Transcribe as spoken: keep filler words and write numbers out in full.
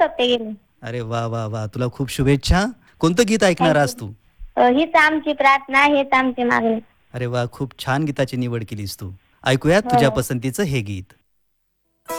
हप्ते गेले. अरे वाह, वाह, वाह! तुला खूप शुभेच्छा. कोणतं गीत ऐकणार थँक यू. आज तू? अ, हीच आमची प्रार्थना, हेच आमची मागणी. अरे वाह! खूप छान गीताची निवड केलीस तू. ऐकूयात तुझ्या हो. पसंतीचं हे गीत.